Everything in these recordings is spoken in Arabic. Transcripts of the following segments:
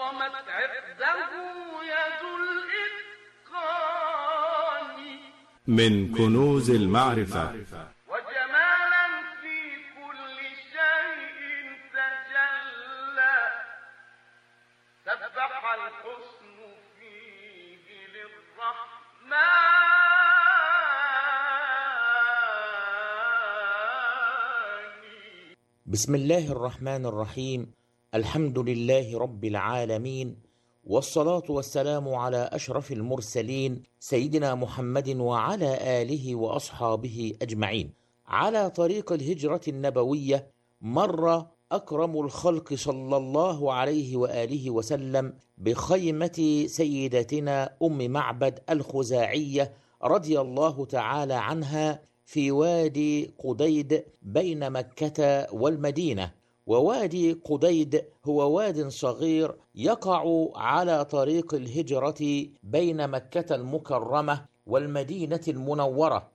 عظمت عقده يد الإتقان من كنوز المعرفة وجمالا في كل شيء تجلى سبح الحسن فيه للرحمن بسم الله الرحمن الرحيم. الحمد لله رب العالمين، والصلاة والسلام على أشرف المرسلين سيدنا محمد وعلى آله وأصحابه أجمعين. على طريق الهجرة النبوية مر أكرم الخلق صلى الله عليه وآله وسلم بخيمة سيدتنا أم معبد الخزاعية رضي الله تعالى عنها في وادي قديد بين مكة والمدينة. ووادي قديد هو واد صغير يقع على طريق الهجرة بين مكة المكرمة والمدينة المنورة،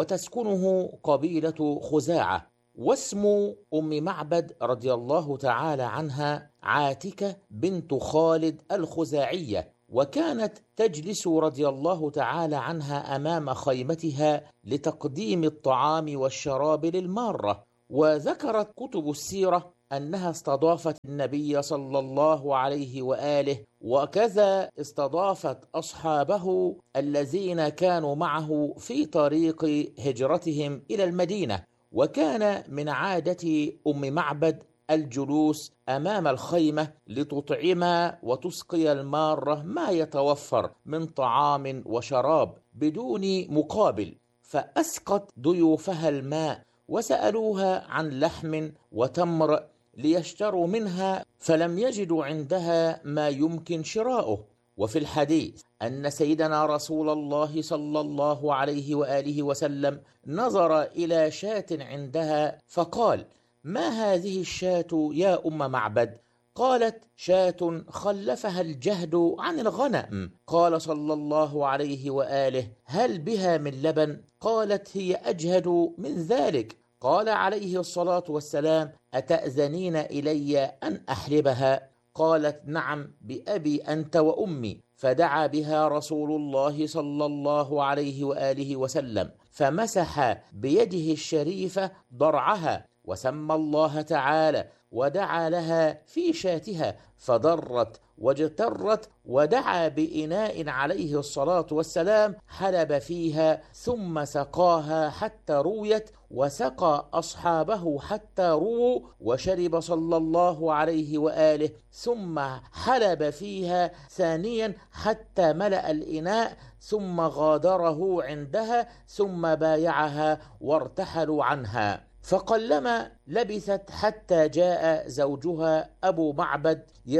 وتسكنه قبيلة خزاعة. واسم أم معبد رضي الله تعالى عنها عاتكة بنت خالد الخزاعية، وكانت تجلس رضي الله تعالى عنها أمام خيمتها لتقديم الطعام والشراب للمارة. وذكرت كتب السيرة أنها استضافت النبي صلى الله عليه وآله، وكذا استضافت أصحابه الذين كانوا معه في طريق هجرتهم إلى المدينة. وكان من عادة أم معبد الجلوس أمام الخيمة لتطعم وتسقي المارة ما يتوفر من طعام وشراب بدون مقابل. فأسقت ضيوفها الماء وسألوها عن لحم وتمر ليشتروا منها، فلم يجدوا عندها ما يمكن شراؤه. وفي الحديث أن سيدنا رسول الله صلى الله عليه وآله وسلم نظر إلى شاة عندها فقال: ما هذه الشاة يا أم معبد؟ قالت: شاة خلفها الجهد عن الغنم. قال صلى الله عليه وآله: هل بها من لبن؟ قالت: هي أجهد من ذلك. قال عليه الصلاة والسلام: أتأذنين إلي أن أحلبها؟ قالت: نعم بأبي أنت وأمي. فدعا بها رسول الله صلى الله عليه وآله وسلم، فمسح بيده الشريفة ضرعها وسمى الله تعالى ودعا لها في شاتها، فضرت واجترت، ودعا بإناء عليه الصلاة والسلام حلب فيها، ثم سقاها حتى رويت، وسقى أصحابه حتى رووا، وشرب صلى الله عليه وآله، ثم حلب فيها ثانيا حتى ملأ الإناء، ثم غادره عندها، ثم بايعها وارتحلوا عنها. فقلما لبثت حتى جاء زوجها أبو معبد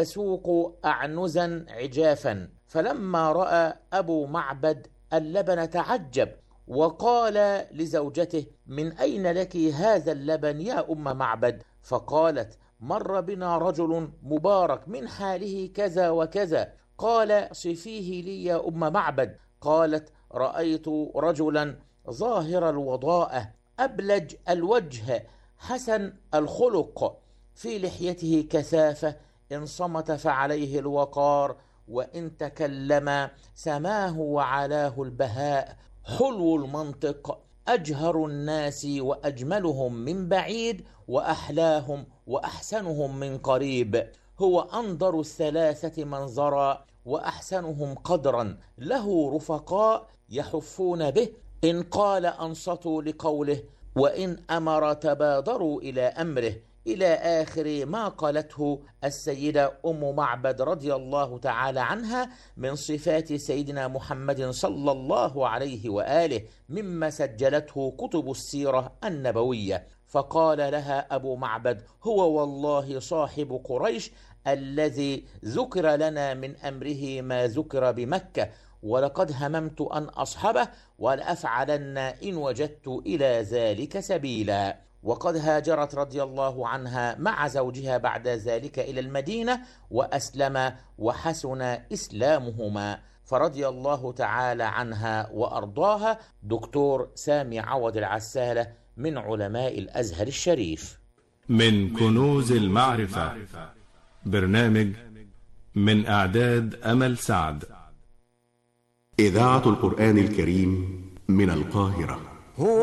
يسوق أعنزا عجافا، فلما رأى أبو معبد اللبن تعجب وقال لزوجته: من أين لك هذا اللبن يا أم معبد؟ فقالت: مر بنا رجل مبارك من حاله كذا وكذا. قال: صفيه لي يا أم معبد. قالت: رأيت رجلا ظاهر الوضاءة أبلج الوجه حسن الخلق، في لحيته كثافة، إن صمت فعليه الوقار، وإن تكلم سماه وعلاه البهاء، حلو المنطق، أجهر الناس وأجملهم من بعيد، وأحلاهم وأحسنهم من قريب، هو أنظر الثلاثة منظرا وأحسنهم قدرا، له رفقاء يحفون به، إن قال أنصتوا لقوله، وإن أمر تبادروا إلى أمره، إلى آخر ما قالته السيدة أم معبد رضي الله تعالى عنها من صفات سيدنا محمد صلى الله عليه وآله، مما سجلته كتب السيرة النبوية. فقال لها أبو معبد: هو والله صاحب قريش الذي ذكر لنا من أمره ما ذكر بمكة، ولقد هممت أن أصحبه ولأفعلن إن وجدت إلى ذلك سبيلا. وقد هاجرت رضي الله عنها مع زوجها بعد ذلك إلى المدينة، وأسلم وحسن إسلامهما، فرضي الله تعالى عنها وأرضاها. دكتور سامي عوض العسالة من علماء الأزهر الشريف. من كنوز المعرفة، برنامج من إعداد أمل سعد. إذاعة القرآن الكريم من القاهرة.